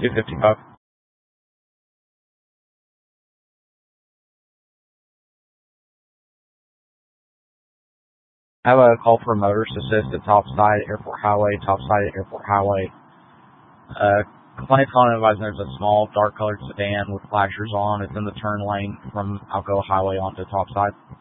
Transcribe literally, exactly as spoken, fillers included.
two fifty-five. I have a call for motorist assist at Topside Airport Highway, Topside Airport Highway. Uh, complaint on advising there's a small dark colored sedan with flashers on. It's in the turn lane from Alcoa Highway onto Topside.